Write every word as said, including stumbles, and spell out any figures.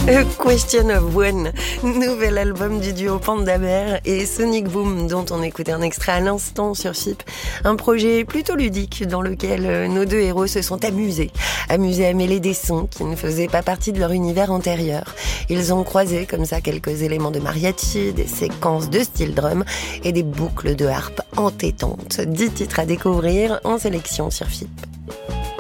A Question of One, nouvel album du duo Panda Bear et Sonic Boom, dont on écoutait un extrait à l'instant sur F I P. Un projet plutôt ludique dans lequel nos deux héros se sont amusés. Amusés à mêler des sons qui ne faisaient pas partie de leur univers antérieur. Ils ont croisé comme ça quelques éléments de mariachi, des séquences de style drum et des boucles de harpe entêtantes. Dix titres à découvrir en sélection sur F I P.